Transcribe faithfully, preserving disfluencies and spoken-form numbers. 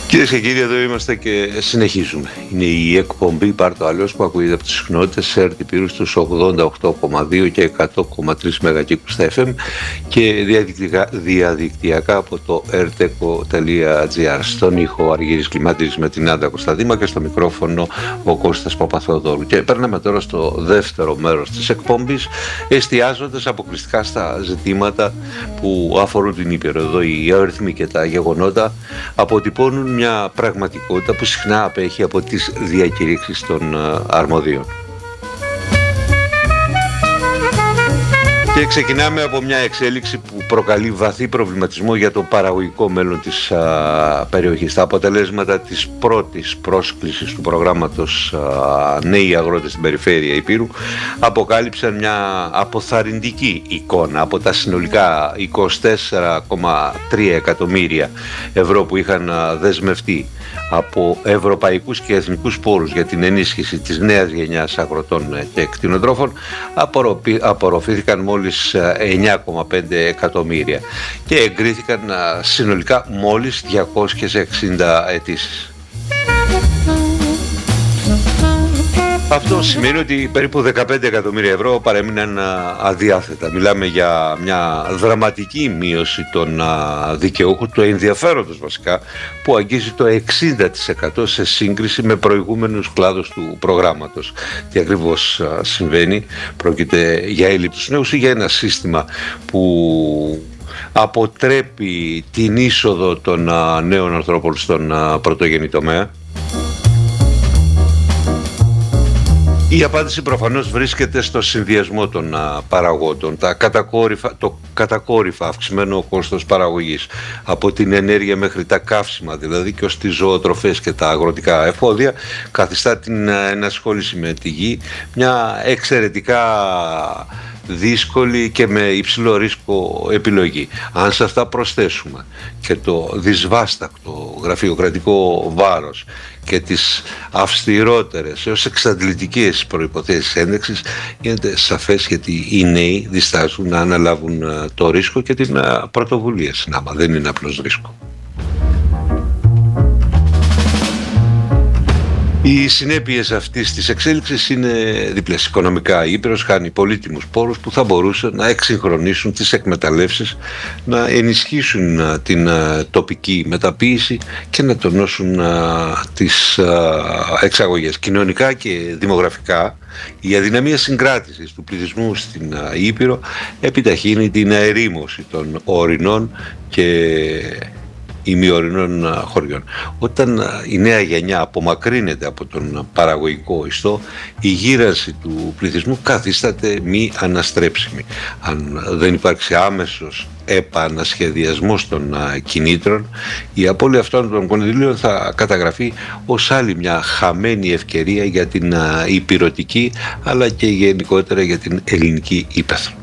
Κυρίες και κύριοι, εδώ είμαστε και συνεχίζουμε. Είναι η εκπομπή «Πάρ' το αλλιώς» που ακούγεται από τις συχνότητες ΕΡΤ Υπήρου στους ογδόντα οκτώ κόμμα δύο και εκατό κόμμα τρία μεγακύκλους στα εφ εμ και διαδικτυακά, διαδικτυακά από το ερτεκο τελεία τζι άρ. Στον ήχο Αργύρης Κλιμάτης με την Άντα Κωνσταντίμα και στο μικρόφωνο ο Κώστας Παπαθεοδόρου. Και περνάμε τώρα στο δεύτερο μέρος της εκπομπής, εστιάζοντας αποκλειστικά στα ζητήματα που αφορούν την Ήπειρο. Εδώ οι αριθμοί και τα γεγονότα αποτυπώνουν μια πραγματικότητα που συχνά απέχει από τις διακηρύξεις των αρμοδίων. Και ξεκινάμε από μια εξέλιξη που προκαλεί βαθύ προβληματισμό για το παραγωγικό μέλλον της α, περιοχής. Τα αποτελέσματα της πρώτης πρόσκλησης του προγράμματος α, Νέοι Αγρότες στην Περιφέρεια Υπήρου αποκάλυψαν μια αποθαρρυντική εικόνα από τα συνολικά είκοσι τέσσερα κόμμα τρία εκατομμύρια ευρώ που είχαν α, δεσμευτεί από ευρωπαϊκούς και εθνικούς πόρους για την ενίσχυση της νέας γενιάς αγροτών και κτηνοτρόφων. Απορροφήθηκαν μόλις εννιά κόμμα πέντε εκατομμύρια και εγκρίθηκαν συνολικά μόλις διακόσιες εξήντα αιτήσεις. Αυτό σημαίνει ότι περίπου δεκαπέντε εκατομμύρια ευρώ παρέμειναν αδιάθετα. Μιλάμε για μια δραματική μείωση των δικαιούχων, του ενδιαφέροντος βασικά, που αγγίζει το εξήντα τοις εκατό σε σύγκριση με προηγούμενους κλάδους του προγράμματος. Τι ακριβώς συμβαίνει? Πρόκειται για έλλειψη νέους ή για ένα σύστημα που αποτρέπει την είσοδο των νέων ανθρώπων στον πρωτογενή τομέα? Η απάντηση προφανώς βρίσκεται στο συνδυασμό των α, παραγόντων, τα κατακόρυφα, το κατακόρυφα αυξημένο κόστος παραγωγής από την ενέργεια μέχρι τα καύσιμα, δηλαδή και ως τις ζωοτροφές και τα αγροτικά εφόδια, καθιστά την α, ενασχόληση με τη γη μια εξαιρετικά δύσκολη και με υψηλό ρίσκο επιλογή. Αν σε αυτά προσθέσουμε και το δυσβάστακτο γραφειοκρατικό βάρος και τις αυστηρότερες έως εξαντλητικές προϋποθέσεις ένταξης, γίνεται σαφές γιατί οι νέοι διστάζουν να αναλάβουν το ρίσκο και την πρωτοβουλία συνάμα. Δεν είναι απλώς ρίσκο. Οι συνέπειες αυτής της εξέλιξης είναι διπλές. Οικονομικά, η Ήπειρος χάνει πολύτιμους πόρους που θα μπορούσαν να εξυγχρονίσουν τις εκμεταλλεύσεις, να ενισχύσουν την τοπική μεταποίηση και να τονώσουν τις εξαγωγές. Κοινωνικά και δημογραφικά, η αδυναμία συγκράτησης του πληθυσμού στην Ήπειρο επιταχύνει την αερίμωση των ορεινών και ημιορεινών χωριών. Όταν η νέα γενιά απομακρύνεται από τον παραγωγικό ιστό, η γύρανση του πληθυσμού καθίσταται μη αναστρέψιμη. Αν δεν υπάρξει άμεσος επανασχεδιασμός των κινήτρων, η απώλεια αυτών των κονδυλίων θα καταγραφεί ως άλλη μια χαμένη ευκαιρία για την ηπειρωτική αλλά και γενικότερα για την ελληνική ύπαιθρο.